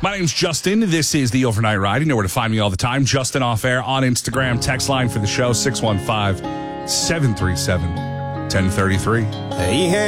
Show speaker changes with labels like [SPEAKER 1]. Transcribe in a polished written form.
[SPEAKER 1] My name's Justin. This is the Overnight Ride. You know where to find me all the time. Justin Off Air on Instagram. Text line for the show, 615-737-1033.
[SPEAKER 2] Hey,